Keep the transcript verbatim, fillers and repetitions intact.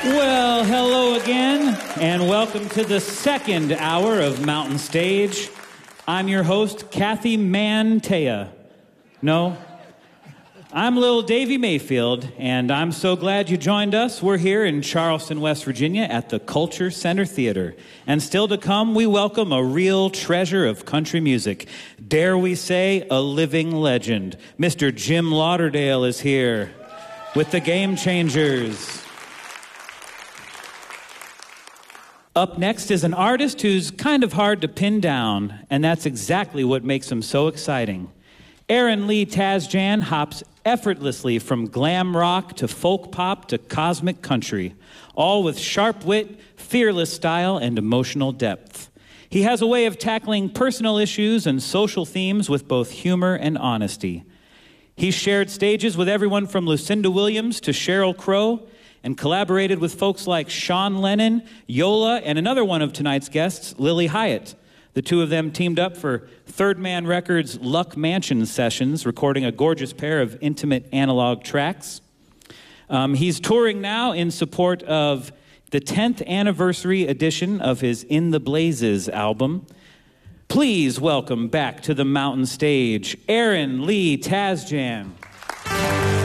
Well, hello again, and welcome to the second hour of Mountain Stage. I'm your host, Kathy Mantea. No? I'm Lil Davy Mayfield, and I'm so glad you joined us. We're here in Charleston, West Virginia at the Culture Center Theater. And still to come, we welcome a real treasure of country music. Dare we say, a living legend. Mister Jim Lauderdale is here with the Game Changers. Up next is an artist who's kind of hard to pin down, and that's exactly what makes him so exciting. Aaron Lee Tasjan hops effortlessly from glam rock to folk pop to cosmic country, all with sharp wit, fearless style, and emotional depth. He has a way of tackling personal issues and social themes with both humor and honesty. He's shared stages with everyone from Lucinda Williams to Sheryl Crow, and collaborated with folks like Sean Lennon, Yola, and another one of tonight's guests, Lily Hyatt. The two of them teamed up for Third Man Records' Luck Mansion sessions, recording a gorgeous pair of intimate analog tracks. Um, he's touring now in support of the tenth anniversary edition of his In the Blazes album. Please welcome back to the Mountain Stage, Aaron Lee Tasjan.